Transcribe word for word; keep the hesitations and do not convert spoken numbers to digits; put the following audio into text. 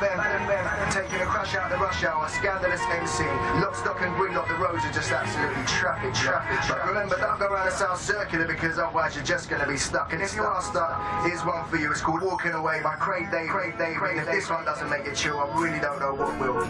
F M, taking a crash out the rush hour, scandalous M C, lock, stock and gridlock, the roads are just absolutely traffic, traffic. But remember, don't go around the South Circular because otherwise you're just going to be stuck. And if you are stuck, here's one for you. It's called Walking Away by Craig David. Craig David. If this one doesn't make it chill, I really don't know what will.